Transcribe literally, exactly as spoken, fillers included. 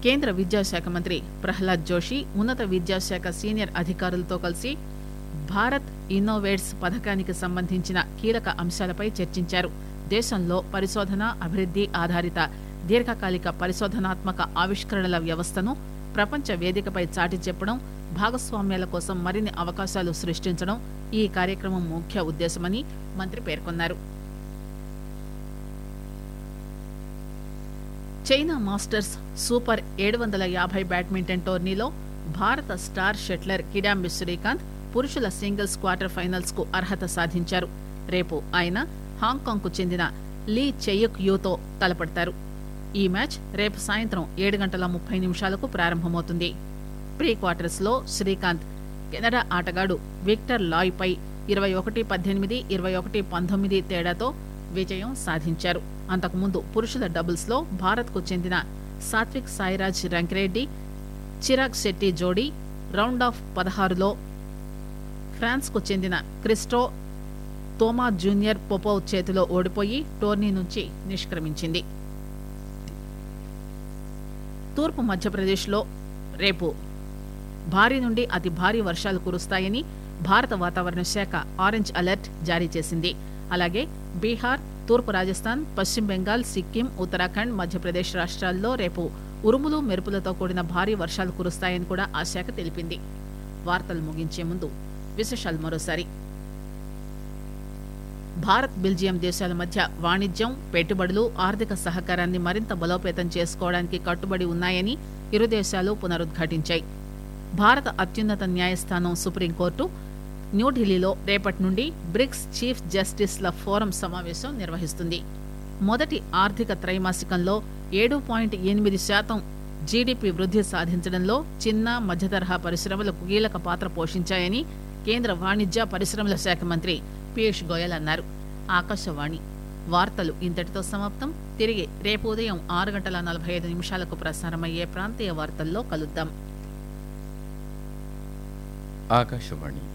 కేంద్ర విద్యాశాఖ మంత్రి ప్రహ్లాద్ జోషి ఉన్నత విద్యాశాఖ సీనియర్ అధికారులతో కలిసి భారత్ ఇన్నోవేట్స్ పథకానికి సంబంధించిన కీలక అంశాలపై చర్చించారు. దేశంలో పరిశోధన అభివృద్ది ఆధారిత దీర్ఘకాలిక పరిశోధనాత్మక ఆవిష్కరణల వ్యవస్థను ప్రపంచ వేదికపై చాటి చెప్పడం, భాగస్వామ్యాల కోసం మరిన్ని అవకాశాలు సృష్టించడం ఈ కార్యక్రమం ముఖ్య ఉద్దేశమని మంత్రి పేర్కొన్నారు. చైనా మాస్టర్స్ సూపర్ ఏడు వందల యాభై బ్యాడ్మింటన్ టోర్నీలో భారత స్టార్ షట్లర్ కిడాంబి శ్రీకాంత్ పురుషుల సింగిల్స్ క్వార్టర్ ఫైనల్స్ కు అర్హత సాధించారు. రేపు ఆయన హాంకాంగ్ కు చెందిన లీ చెయ్యుక్ యూతో తలపడతారు. ఈ మ్యాచ్ రేపు సాయంత్రం ఏడు గంటల ముప్పై నిమిషాలకు ప్రారంభమవుతుంది. ప్రీ క్వార్టర్స్ లో శ్రీకాంత్ కెనడా ఆటగాడు విక్టర్ లాయ్ పై ఇరవై ఒకటి పద్దెనిమిది ఇరవై ఒకటి పంతొమ్మిది తేడాతో విజయం సాధించారు. అంతకుముందు పురుషుల డబుల్స్ లో భారత్ కు చెందిన సాత్విక్ సాయిరాజ్ రంకిరెడ్డి చిరాగ్ శెట్టి జోడీ రౌండ్ ఆఫ్ పదహారులో ఫ్రాన్స్ కు చెందిన క్రిస్టో తోమా జూనియర్ పొపోవ్ చేతిలో ఓడిపోయి టోర్నీ నుంచి నిష్క్రమించింది. తూర్పు మధ్యప్రదేశ్ లో రేపు భారీ నుండి అతి భారీ వర్షాలు కురుస్తాయని భారత వాతావరణ శాఖ ఆరెంజ్ అలర్ట్ జారీ చేసింది. అలాగే బీహార్, తూర్పు రాజస్థాన్, పశ్చిమ బెంగాల్, సిక్కిం, ఉత్తరాఖండ్, మధ్యప్రదేశ్ రాష్ట్రాల్లో రేపు ఉరుములు మెరుపులతో కూడిన భారీ వర్షాలు కురుస్తాయని కూడా ఆ శాఖ తెలిపింది. వార్తలు ముగించే ముందు విశేషాలు మరోసారి. భారత్ బెల్జియం దేశాల మధ్య వాణిజ్యం, పెట్టుబడులు, ఆర్థిక సహకారాన్ని మరింత బలోపేతం చేసుకోవడానికి కట్టుబడి ఉన్నాయని ఇరు దేశాలు పునరుద్ఘాటించాయి. భారత అత్యున్నత న్యాయస్థానం సుప్రీంకోర్టు న్యూఢిల్లీలో రేపటి నుండి బ్రిక్స్ చీఫ్ జస్టిస్ల ఫోరం సమావేశం నిర్వహిస్తుంది. మొదటి ఆర్థిక త్రైమాసికంలో ఏడు పాయింట్ ఎనిమిది శాతం జీడీపీ వృద్ధి సాధించడంలో చిన్న మధ్యతరహా పరిశ్రమలు కీలక పాత్ర పోషించాయని కేంద్ర వాణిజ్య పరిశ్రమల శాఖ మంత్రి పీయూష్ గోయల్ అన్నారు. ఆకాశవాణి వార్తలు ఇంతటితో సమాప్తం. తిరిగి రేపు ఉదయం ఆరు గంటల నలభై ఐదు నిమిషాలకు ప్రసారమయ్యే ప్రాంతీయ వార్తల్లో కలుద్దాం. ఆకాశవాణి